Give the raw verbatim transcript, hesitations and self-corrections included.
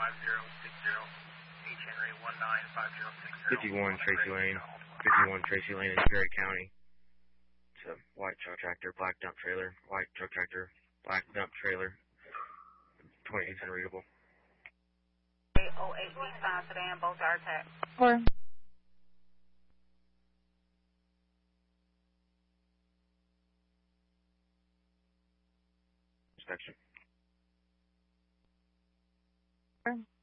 five zero six zero. H. Henry one nine five zero six zero. fifty-one Tracy Lane. fifty-one Tracy Lane in Perry County. It's a white truck tractor, black dump trailer. White truck tractor, black dump trailer. twenty-eight's unreadable. oh eight B five sedan, both are attacked. Four. Inspection. Four.